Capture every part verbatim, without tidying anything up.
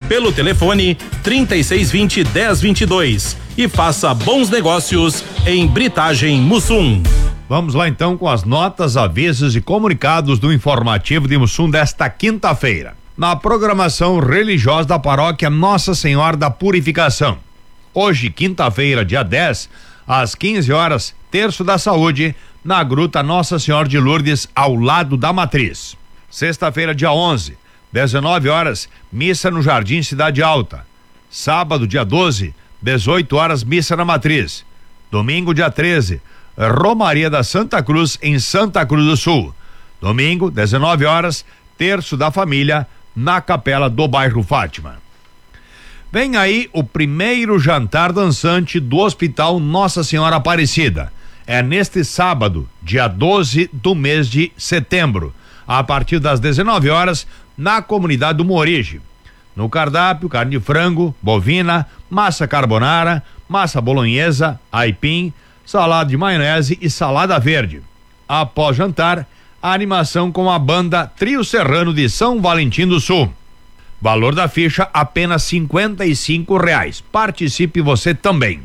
pelo telefone trinta e seis vinte, dez vinte e dois e faça bons negócios em Britagem Mussum. Vamos lá então com as notas, avisos e comunicados do informativo de Mussum desta quinta-feira. Na programação religiosa da paróquia Nossa Senhora da Purificação. Hoje, quinta-feira, dia dez, às quinze horas, Terço da Saúde, na Gruta Nossa Senhora de Lourdes, ao lado da Matriz. Sexta-feira, dia onze, dezenove horas, missa no Jardim Cidade Alta. Sábado, dia doze, dezoito horas, missa na Matriz. Domingo, dia treze, Romaria da Santa Cruz, em Santa Cruz do Sul. Domingo, dezenove horas, Terço da Família, na Capela do Bairro Fátima. Vem aí o primeiro jantar dançante do Hospital Nossa Senhora Aparecida. É neste sábado, dia doze do mês de setembro, a partir das dezenove horas, na comunidade do Morige. No cardápio, carne de frango, bovina, massa carbonara, massa bolonhesa, aipim, salada de maionese e salada verde. Após jantar, a animação com a banda Trio Serrano de São Valentim do Sul. Valor da ficha apenas cinquenta e cinco reais. Participe você também.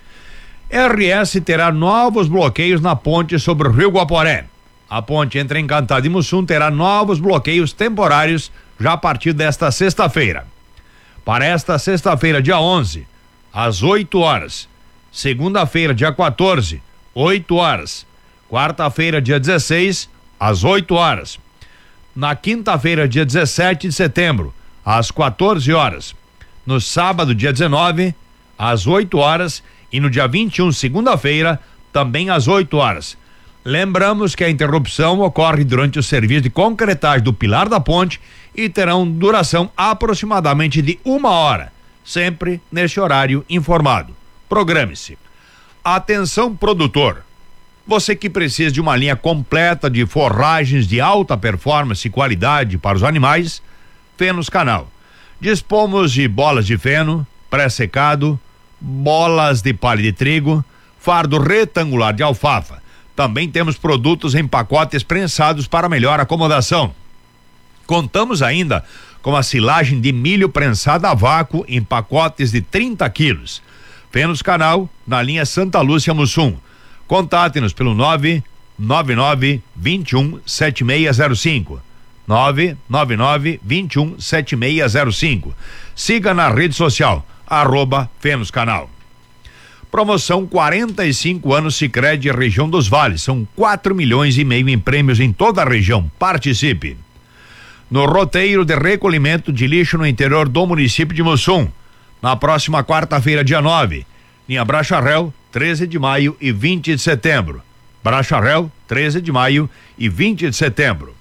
R S terá novos bloqueios na ponte sobre o Rio Guaporé. A ponte entre Encantado e Mussum terá novos bloqueios temporários já a partir desta sexta-feira. Para esta sexta-feira, dia onze, às oito horas. Segunda-feira, dia quatorze, oito horas. Quarta-feira, dia dezesseis, às oito horas. Na quinta-feira, dia dezessete de setembro, às quatorze horas. No sábado, dia dezenove, às oito horas. E no dia vinte e um, segunda-feira, também às oito horas. Lembramos que a interrupção ocorre durante o serviço de concretagem do Pilar da Ponte e terão duração aproximadamente de uma hora, sempre neste horário informado. Programe-se. Atenção, produtor. Você que precisa de uma linha completa de forragens de alta performance e qualidade para os animais, Fenos Canal. Dispomos de bolas de feno, pré-secado, bolas de palha de trigo, fardo retangular de alfafa. Também temos produtos em pacotes prensados para melhor acomodação. Contamos ainda com a silagem de milho prensada a vácuo em pacotes de trinta quilos. Fenos Canal, na linha Santa Lúcia Mussum. Contate-nos pelo nove nove nove, vinte e um, sete seis zero cinco. nove nove nove, vinte e um, sete seis zero cinco. Siga na rede social, arroba Fenos Canal. Promoção quarenta e cinco anos Sicredi Região dos Vales. São quatro milhões e meio em prêmios em toda a região. Participe. No roteiro de recolhimento de lixo no interior do município de Mussum. Na próxima quarta-feira, dia nove, linha Bracharel, treze de maio e vinte de setembro. Bracharel, treze de maio e vinte de setembro.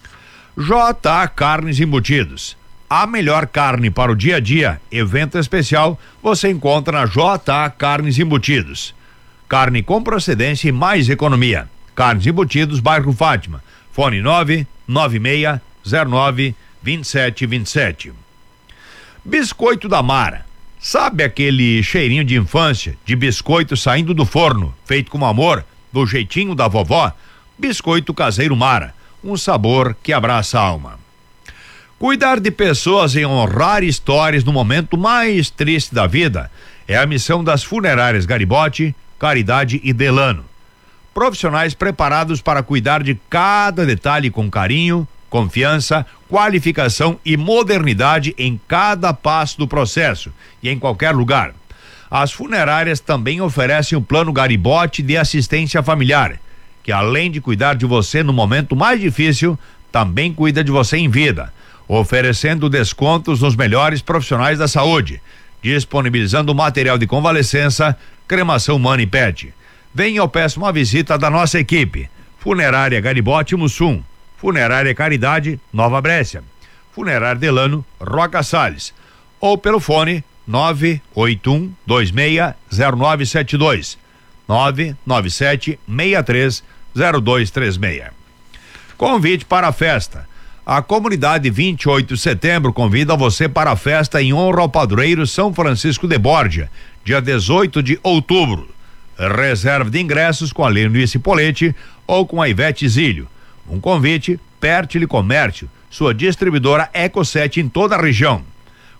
J A Carnes Embutidos. A melhor carne para o dia a dia, evento especial, você encontra na J A Carnes Embutidos. Carne com procedência e mais economia. Carnes Embutidos, bairro Fátima. Fone nove nove seis zero nove, dois sete dois sete. Biscoito da Mara. Sabe aquele cheirinho de infância, de biscoito saindo do forno, feito com amor, do jeitinho da vovó? Biscoito caseiro Mara, um sabor que abraça a alma. Cuidar de pessoas e honrar histórias no momento mais triste da vida é a missão das funerárias Garibotti, Caridade e Delano. Profissionais preparados para cuidar de cada detalhe com carinho, confiança, qualificação e modernidade em cada passo do processo e em qualquer lugar. As funerárias também oferecem o plano Garibotti de assistência familiar, que além de cuidar de você no momento mais difícil, também cuida de você em vida, oferecendo descontos nos melhores profissionais da saúde, disponibilizando material de convalescença, cremação humana e pet. Venha ou peça uma visita da nossa equipe. Funerária Garibotti Mussum, Funerária Caridade, Nova Brécia, Funerária Delano, Roca Salles, ou pelo fone nove oito um, dois seis zero nove sete dois, nove nove sete, seis três zero dois três seis. Convite para a festa. A comunidade vinte e oito de setembro convida você para a festa em honra ao padroeiro São Francisco de Borja, dia dezoito de outubro. Reserva de ingressos com a Lenice Polete ou com a Ivete Zílio. Um convite, Pertile Comércio, sua distribuidora Eco sete em toda a região.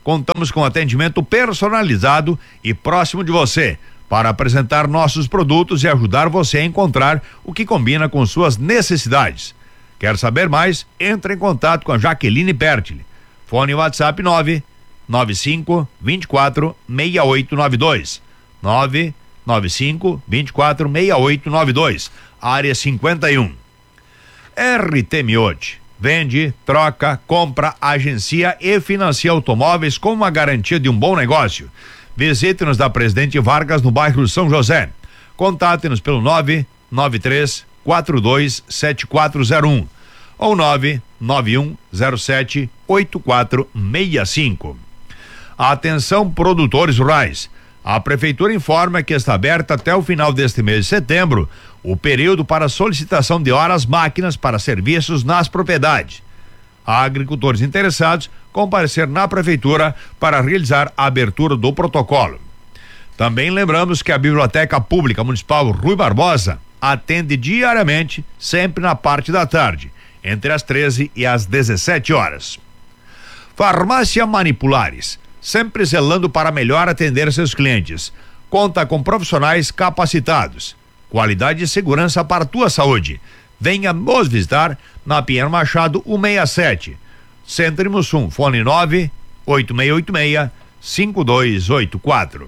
Contamos com atendimento personalizado e próximo de você para apresentar nossos produtos e ajudar você a encontrar o que combina com suas necessidades. Quer saber mais? Entre em contato com a Jaqueline Pertile. Fone WhatsApp nove nove cinco, vinte e quatro, seis oito nove dois. nove nove cinco, vinte e quatro, seis oito nove dois. Área cinquenta e um. R T Miote. Vende, troca, compra, agencia e financia automóveis com uma garantia de um bom negócio. Visite-nos da Presidente Vargas no bairro São José. Contate-nos pelo nove nove três quatro dois sete quatro zero um ou nove nove um zero sete oito quatro seis cinco. Atenção, produtores rurais. A Prefeitura informa que está aberta até o final deste mês de setembro o período para solicitação de horas máquinas para serviços nas propriedades. A agricultores interessados comparecer na Prefeitura para realizar a abertura do protocolo. Também lembramos que a Biblioteca Pública Municipal Rui Barbosa atende diariamente, sempre na parte da tarde, entre as treze e as dezessete horas. Farmácia Manipulares, sempre zelando para melhor atender seus clientes. Conta com profissionais capacitados. Qualidade e segurança para a tua saúde. Venha nos visitar na Pinheiro Machado cento e sessenta e sete. Centro Mussum, fone nove oito seis oito seis cinco dois oito quatro.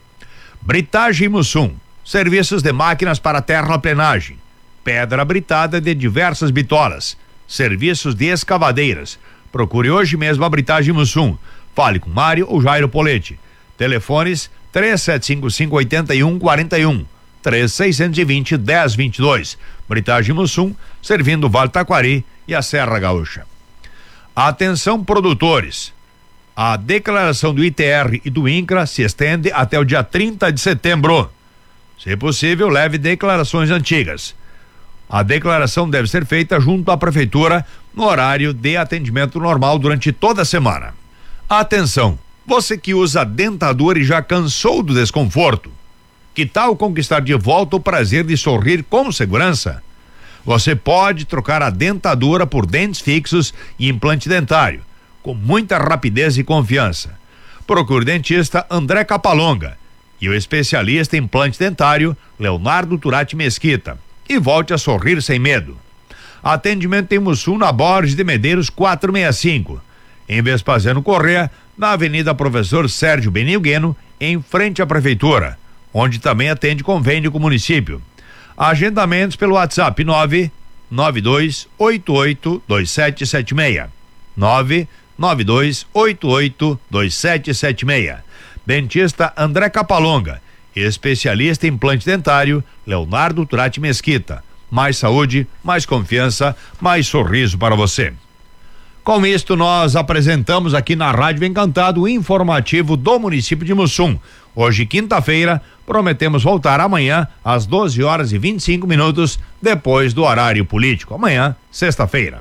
Britagem Mussum, serviços de máquinas para terraplenagem, pedra britada de diversas bitolas, serviços de escavadeiras. Procure hoje mesmo a Britagem Mussum. Fale com Mário ou Jairo Polete. Telefones três sete cinco cinco oito um quatro um, três seis dois zero, dez vinte e dois. Britagem Mussum, servindo o Vale Taquari e a Serra Gaúcha. Atenção, produtores. A declaração do I T R e do INCRA se estende até o dia trinta de setembro. Se possível, leve declarações antigas. A declaração deve ser feita junto à Prefeitura no horário de atendimento normal durante toda a semana. Atenção, você que usa dentadura e já cansou do desconforto. Que tal conquistar de volta o prazer de sorrir com segurança? Você pode trocar a dentadura por dentes fixos e implante dentário, com muita rapidez e confiança. Procure o dentista André Capalonga e o especialista em implante dentário Leonardo Turati Mesquita e volte a sorrir sem medo. Atendimento em Mussum na Borges de Medeiros quatrocentos e sessenta e cinco. Em Vespasiano Corrêa, na Avenida Professor Sérgio Benilgueno, em frente à Prefeitura, onde também atende convênio com o município. Agendamentos pelo WhatsApp nove nove dois oito oito dois sete sete seis. nove nove dois oito oito dois sete sete seis. Dentista André Capalonga, especialista em implante dentário Leonardo Turati Mesquita. Mais saúde, mais confiança, mais sorriso para você. Com isto, nós apresentamos aqui na Rádio Encantado o informativo do município de Mussum. Hoje, quinta-feira, prometemos voltar amanhã às doze horas e vinte e cinco minutos, depois do horário político. Amanhã, sexta-feira.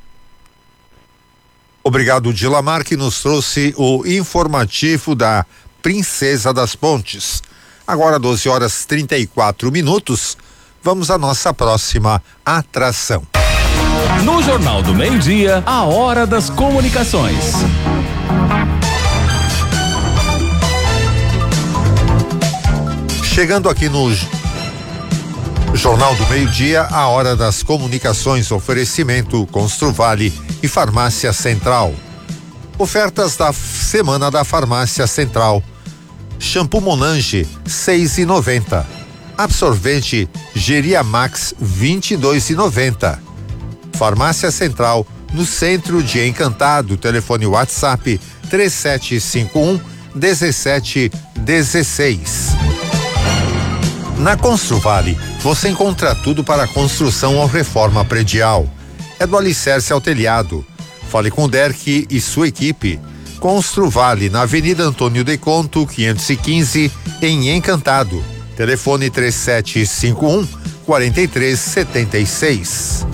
Obrigado, Dilamar, que nos trouxe o informativo da Princesa das Pontes. Agora, doze horas e trinta e quatro minutos, vamos à nossa próxima atração. No Jornal do Meio-Dia, a Hora das Comunicações. Chegando aqui no Jornal do Meio-Dia, a Hora das Comunicações, oferecimento Construvale e Farmácia Central. Ofertas da Semana da Farmácia Central. Shampoo Monange, seis e noventa. Absorvente Geriamax, vinte e dois e noventa. Farmácia Central, no centro de Encantado. Telefone WhatsApp três sete cinco um, um sete um seis. Na Construvale, você encontra tudo para construção ou reforma predial. É do alicerce ao telhado. Fale com o Derek e sua equipe. Construvale, na Avenida Antônio de Conto, quinhentos e quinze, em Encantado. Telefone três sete cinco um, quatro três sete seis.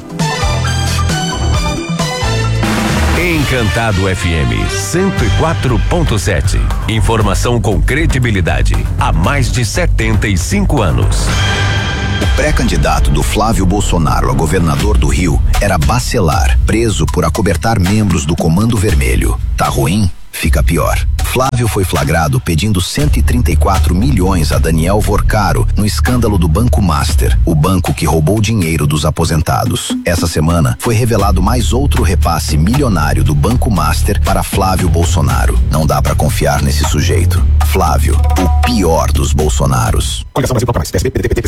Encantado F M cento e quatro ponto sete. Informação com credibilidade há mais de setenta e cinco anos. O pré-candidato do Flávio Bolsonaro a governador do Rio era Bacelar, preso por acobertar membros do Comando Vermelho. Tá ruim? fica pior. Flávio foi flagrado pedindo cento e trinta e quatro milhões a Daniel Vorcaro no escândalo do Banco Master, o banco que roubou dinheiro dos aposentados. Essa semana foi revelado mais outro repasse milionário do Banco Master para Flávio Bolsonaro. Não dá pra confiar nesse sujeito. Flávio, o pior dos Bolsonaros. Coligação Brasil Toca Mais, P S B, P D T, P C